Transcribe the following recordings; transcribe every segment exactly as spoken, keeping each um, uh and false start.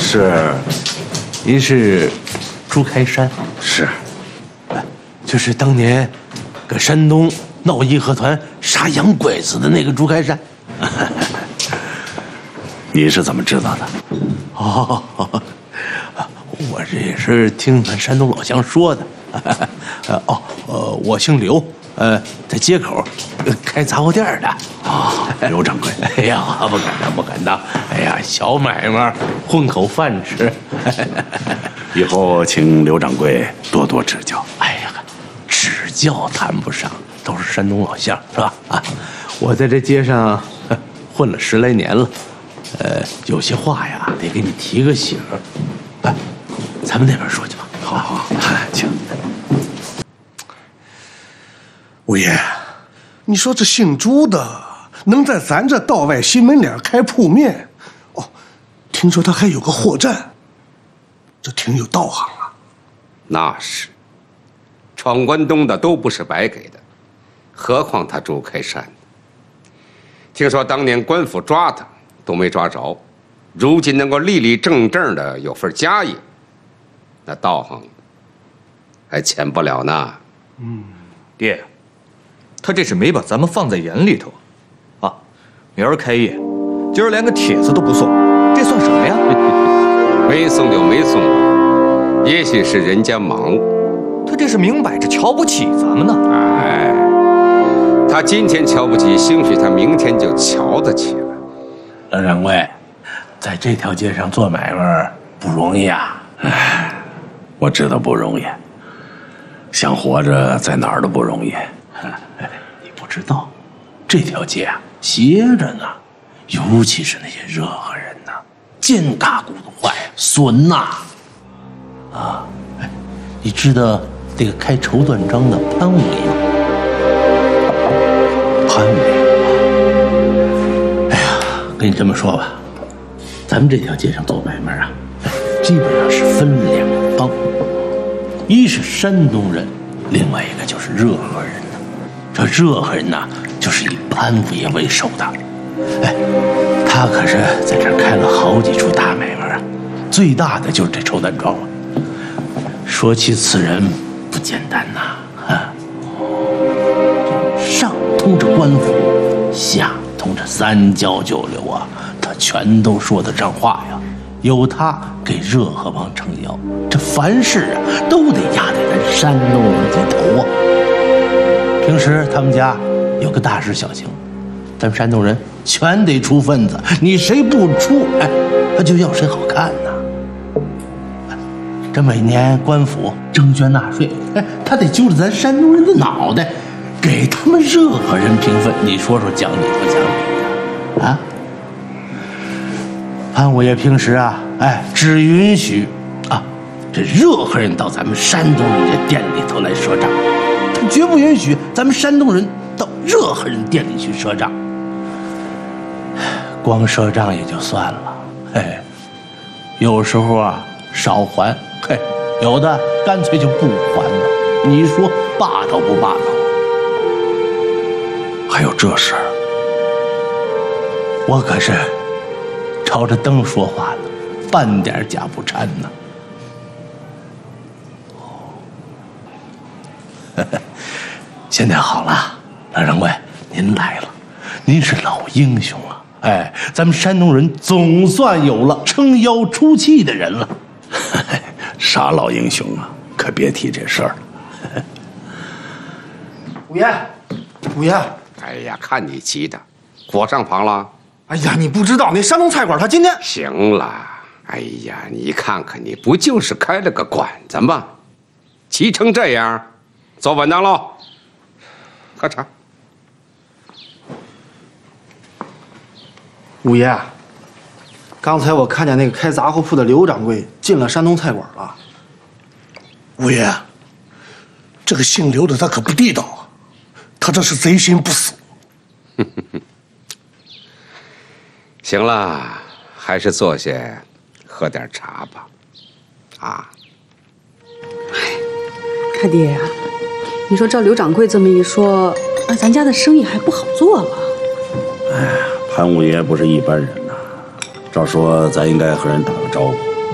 是， 您是朱开山？ 是， 就是当年搁山东闹义和团杀洋鬼子的那个朱开山。 你是怎么知道的？ 哦，我这也是听咱山东老乡说的。哦，呃，我姓刘，呃，在街口开杂货店的。 啊，刘掌柜。 哎呀，不敢当，不敢当。哎呀，小买卖，混口饭吃。 以后请刘掌柜多多指教。 哎呀，指教谈不上，都是山东老乡，是吧？啊，我在这街上混了十来年了，呃，有些话呀得给你提个醒。哎，咱们那边说去吧。 好好，请。 五爷，你说这姓朱的能在咱这道外西门脸开铺面，哦，听说他还有个货站，这挺有道行啊。 那是，闯关东的都不是白给的，何况他朱开山。听说当年官府抓他都没抓着，如今能够立立正正的有份家业，那道行还浅不了呢。 嗯，爹，他这是没把咱们放在眼里头，啊，明儿开业，今儿连个帖子都不送，这算什么呀？ 没送就没送吧，也许是人家忙。 他这是明摆着瞧不起咱们呢。 哎，他今天瞧不起，兴许他明天就瞧得起了。 老掌柜，在这条街上做买卖不容易啊！ 哎，我知道不容易，想活着在哪儿都不容易。 哎，你不知道，这条街啊邪着呢，尤其是那些热河人呐，贱嘎骨头坏，损呐！啊，哎，你知道那个开绸缎庄的潘伟吗？潘伟。跟你这么说吧，咱们这条街上做买卖啊，基本上是分两帮，一是山东人，另外一个就是热河人。这热河人呢，就是以潘五爷为首的。哎，他可是在这儿开了好几处大买卖啊，最大的就是这绸缎庄了。说起此人不简单呐，啊，上通着官府，下通着三教九流啊，他全都说得上话呀。有他给热河帮撑腰，这凡事啊都得压在咱山东人这头啊。平时他们家有个大事小情，咱们山东人全得出份子，你谁不出，哎，他就要谁好看呐。这每年官府征捐纳税，哎，他得揪着咱山东人的脑袋，给他们热河人平分。你说说讲理不讲理呀？啊？潘五爷平时啊，哎，只允许啊这热河人到咱们山东人这店里头来赊账，他绝不允许咱们山东人到热河人店里去赊账。光赊账也就算了，嘿，有时候啊少还，嘿，有的干脆就不还了。你说霸道不霸道？ 还有这事儿？ 我可是朝着灯说话呢，半点假不掺呢。现在好了，老掌柜，您来了，您是老英雄了。哎，咱们山东人总算有了撑腰出气的人了。 啥老英雄啊，可别提这事儿。 五爷，五爷， 哎呀，看你急的，火上旁了。 哎呀，你不知道那山东菜馆他今天…… 行了，哎呀，你看看你不就是开了个馆子吗？急成这样，坐稳当喽，喝茶。 五爷，刚才我看见那个开杂货铺的刘掌柜进了山东菜馆了。 五爷，这个姓刘的他可不地道啊，他这是贼心不死。 行了，还是坐下喝点茶吧。啊， 哎，开爹呀，你说照刘掌柜这么一说，那咱家的生意还不好做了。 哎呀，潘五爷不是一般人呐，照说咱应该和人打个招呼。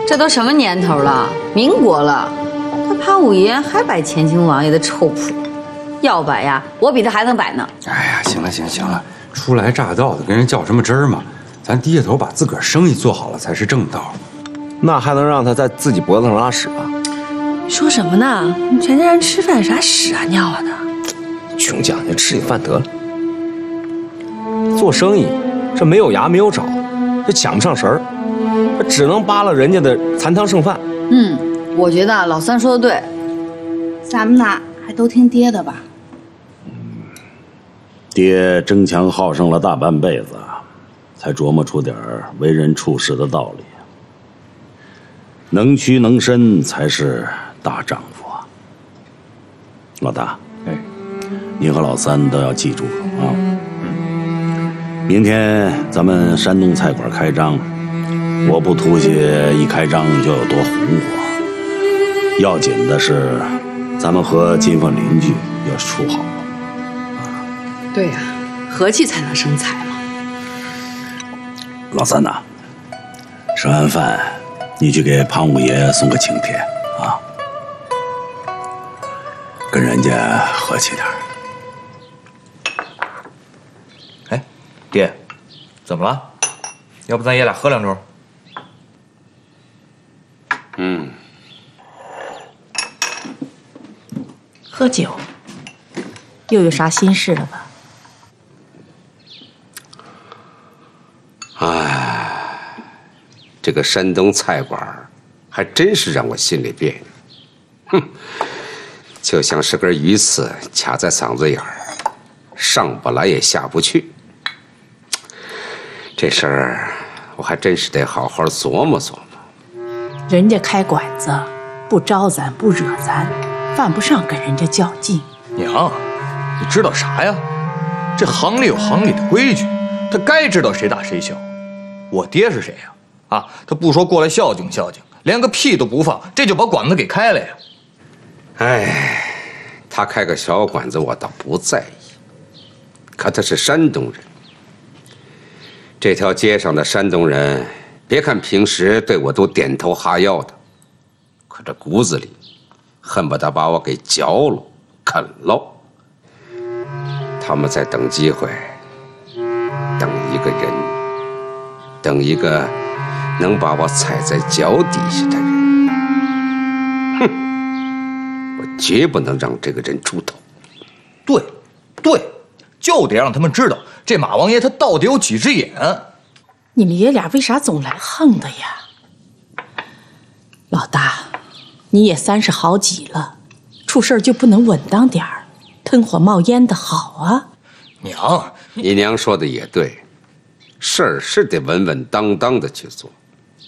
这都什么年头了？民国了，他潘五爷还摆乾清王爷的臭谱，要摆呀，我比他还能摆呢。 哎呀，行了行了行了，初来乍到的跟人较什么真儿嘛？咱低下头把自个儿生意做好了才是正道。 那还能让他在自己脖子上拉屎啊？ 说什么呢？全家人吃饭啥屎啊尿啊的？ 穷讲究，吃你饭得了。做生意这没有牙没有爪，这抢不上神儿，这只能扒拉人家的残汤剩饭。 嗯，我觉得老三说的对， 咱们呐还都听爹的吧。 爹争强好胜了大半辈子，才琢磨出点为人处事的道理。能屈能伸才是大丈夫啊！老大， 哎， 你和老三都要记住啊！明天咱们山东菜馆开张，我不图些一开张就有多红火，要紧的是咱们和街坊邻居要处好。 对呀、啊，和气才能生财嘛。 老三呐，吃完饭你去给潘五爷送个请帖啊，跟人家和气点。 哎，爹，怎么了？要不咱爷俩喝两盅？ 嗯， 喝酒，又有啥心事了吧？ 哎，这个山东菜馆还真是让我心里别扭，哼，就像是根鱼刺卡在嗓子眼儿，上不来也下不去。这事儿我还真是得好好琢磨琢磨。 人家开馆子，不招咱不惹咱，犯不上跟人家较劲。 娘，你知道啥呀？这行里有行里的规矩，他该知道谁大谁小。我爹是谁呀？啊，他不说过来孝敬孝敬，连个屁都不放，这就把馆子给开了呀。 哎，他开个小馆子我倒不在意，可他是山东人。这条街上的山东人，别看平时对我都点头哈腰的，可这骨子里恨不得把我给嚼了、啃了。他们在等机会，等一个人，等一个能把我踩在脚底下的人。哼，我绝不能让这个人出头。 对，对，就得让他们知道这马王爷他到底有几只眼。 你们爷俩为啥总来横的呀？老大，你也三十好几了，出事儿就不能稳当点儿，吞火冒烟的好啊！ 娘， 你娘说的也对，事儿是得稳稳当当的去做。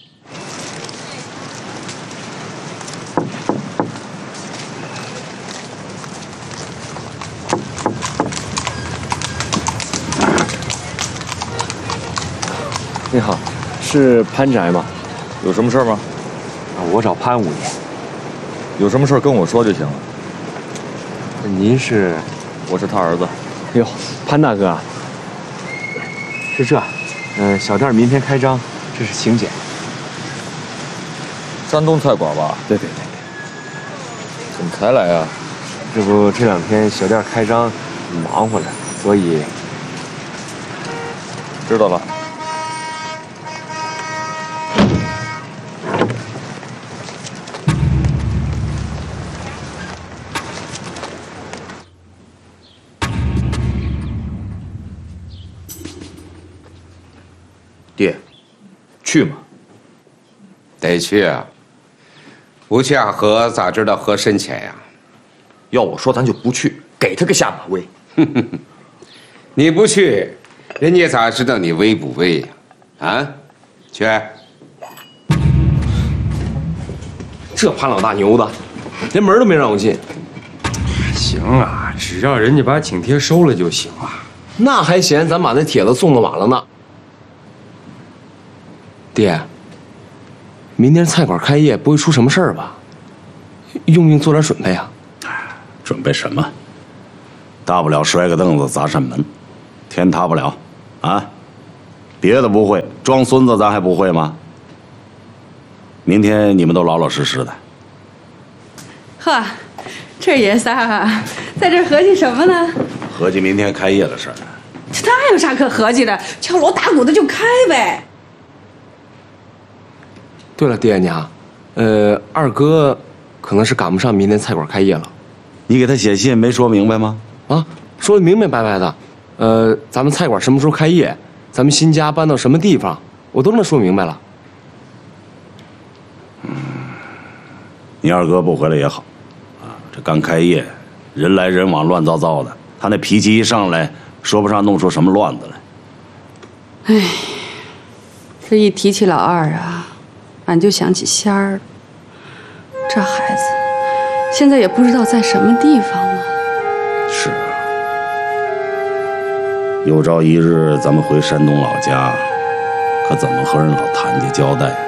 你好，是潘宅吗？ 有什么事吗？ 我找潘五爷。 有什么事跟我说就行了。 您是？ 我是他儿子。 哎呦，潘大哥，是这，嗯，小店明天开张，这是请柬。 山东菜馆吧？ 对对对。 怎么才来啊？ 这不这两天小店开张，忙活着，所以。 知道了。爹，去吗？ 得去啊！不去啊，河咋知道河深浅呀？ 要我说，咱就不去，给他个下马威。 你不去，人家咋知道你威不威呀？啊，去！ 这潘老大牛的，连门都没让我进。 行啊，只要人家把请帖收了就行了。 那还嫌咱把那帖子送的晚了呢。爹，明天菜馆开业不会出什么事儿吧？用不用做点准备啊？ 准备什么？大不了摔个凳子砸扇门，天塌不了啊！别的不会，装孙子咱还不会吗？ 明天你们都老老实实的。 呵，这爷仨啊，在这合计什么呢？ 合计明天开业的事儿。 这那有啥可合计的？敲锣打鼓的就开呗。 对了，爹娘，呃，二哥可能是赶不上明天菜馆开业了。 你给他写信没说明白吗？ 啊，说的明明白白的。呃，咱们菜馆什么时候开业？咱们新家搬到什么地方？我都跟他说明白了。 嗯，你二哥不回来也好，啊，这刚开业，人来人往，乱糟糟的，他那脾气一上来，说不上弄出什么乱子来。 哎，这一提起老二啊，俺就想起仙儿了。这孩子现在也不知道在什么地方了。 是啊，有朝一日咱们回山东老家，可怎么和人老谭家交代啊？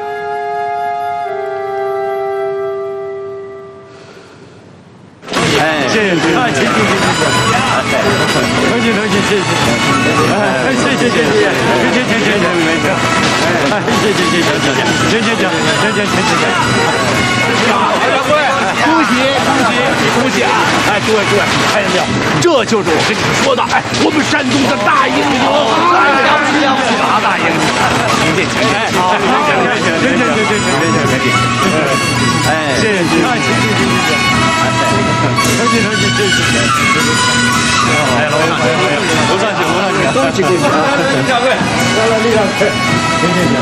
哎，谢谢，谢谢，谢谢，谢谢，能行能行，谢谢，哎，谢谢谢谢，行行行行行，没事，哎，谢谢谢谢，行行行，行行行，行行行行行。掌柜，恭喜恭喜恭喜啊！哎，诸位诸位，看见没有？这就是我跟你们说的，哎，我们山东的大英雄，哎，了不起了不起，啥大英雄？您这钱，哎，好，行行行行行行行行行行，赶紧，哎，谢谢谢谢，行行行行行。能行能行，谢谢谢谢。哎，楼上去，楼上去，楼上去，恭喜恭喜！李掌柜，来来，李掌柜，行行行，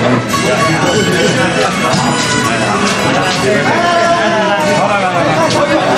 好，来来来来，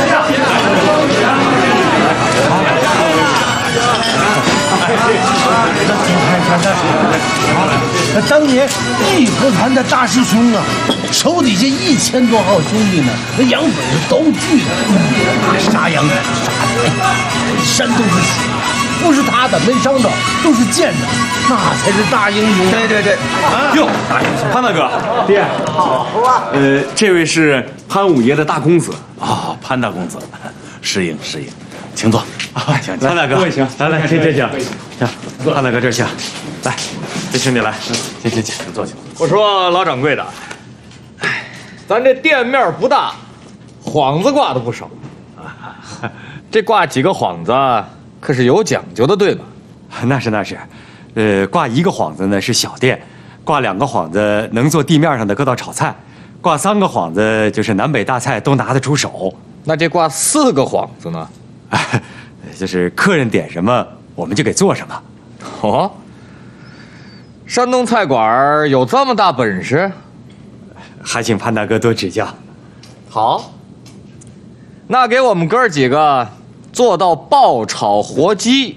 当年义和团的大师兄啊，手底下一千多号兄弟呢，那洋粉是都聚的，杀洋粉杀的，山东是血，不是他的没伤着，都是见的，那才是大英雄。 对对对， 啊，哟，潘大哥，爹，好啊。呃，这位是潘五爷的大公子啊，潘大公子，适应适应，请坐。 啊，请潘大哥，我也行，来来，这这行，行，潘大哥这行，来，这兄弟来，行行行，请坐，请坐。 我说老掌柜的，哎，咱这店面不大，幌子挂的不少，这挂几个幌子可是有讲究的，对吧？ 那是那是，呃，挂一个幌子呢是小店，挂两个幌子能做地面上的各道炒菜，挂三个幌子就是南北大菜都拿得出手。 那这挂四个幌子呢？ 就是客人点什么我们就给做什么。 哦，山东菜馆有这么大本事？ 还请潘大哥多指教。 好，那给我们哥几个做道爆炒活鸡。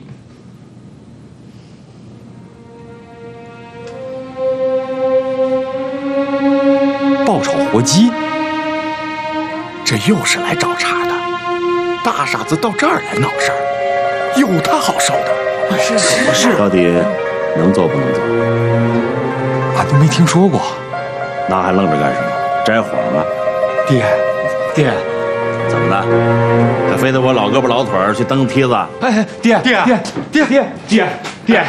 爆炒活鸡， 这又是来找茬的。大傻子到这儿来闹事儿，有他好受的。 是是是， 到底能做不能做？ 俺都没听说过。 那还愣着干什么？摘火了？ 爹，爹， 怎么了？还非得我老胳膊老腿儿去蹬梯子？ 哎，爹爹爹爹爹爹爹，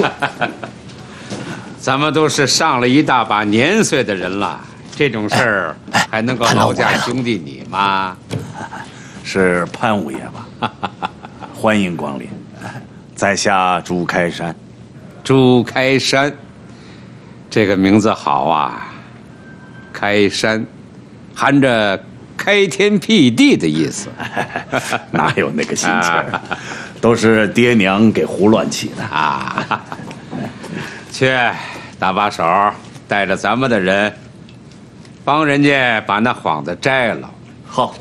咱们都是上了一大把年岁的人了，这种事儿还能够劳驾兄弟你吗？ 是潘五爷吧？欢迎光临，在下朱开山。 朱开山，这个名字好啊！开山，含着开天辟地的意思。 哪有那个心情儿？都是爹娘给胡乱起的啊！去，搭把手，带着咱们的人，帮人家把那幌子摘了。 好。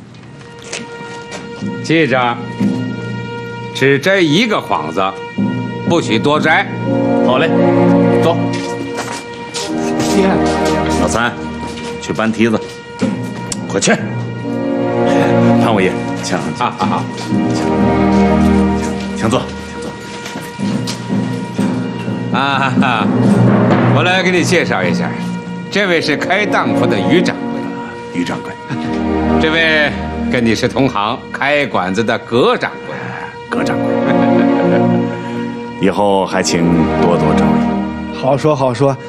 记着，只摘一个幌子，不许多摘。 好嘞，走。 爹，老三，去搬梯子，快去。潘五爷，请请请，请坐，请坐。啊哈哈！我来给你介绍一下，这位是开当铺的于掌柜。 于掌柜， 这位跟你是同行，开馆子的葛掌柜。 葛掌柜，以后还请多多照应。 好说好说。